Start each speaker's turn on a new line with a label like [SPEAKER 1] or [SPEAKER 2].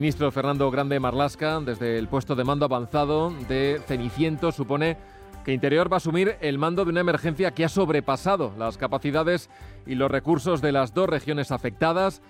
[SPEAKER 1] Ministro Fernando Grande Marlaska, desde el puesto de mando avanzado de Ceniciento, supone que Interior va a asumir el mando de una emergencia que ha sobrepasado las capacidades y los recursos de las dos regiones afectadas.